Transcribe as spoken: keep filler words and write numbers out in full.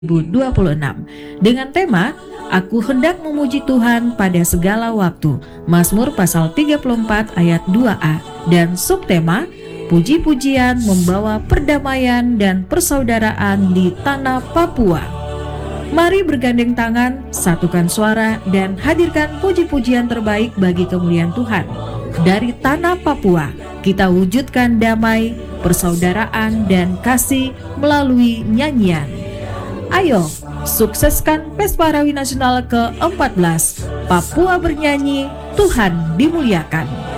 dua ribu dua puluh enam dengan tema Aku hendak memuji Tuhan pada segala waktu, Mazmur pasal tiga puluh empat ayat dua a, dan subtema Puji-pujian membawa perdamaian dan persaudaraan di tanah Papua. Mari bergandeng tangan, satukan suara, dan hadirkan puji-pujian terbaik bagi kemuliaan Tuhan. Dari tanah Papua, kita wujudkan damai, persaudaraan, dan kasih melalui nyanyian. Ayo, sukseskan Pesta Rawi Nasional ke empat belas. Papua bernyanyi, Tuhan dimuliakan.